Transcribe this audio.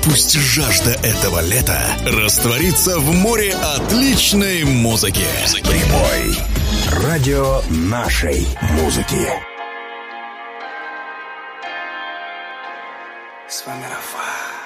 Пусть жажда этого лета растворится в море отличной музыки. Прибой. Радио нашей музыки. С вами Рафа.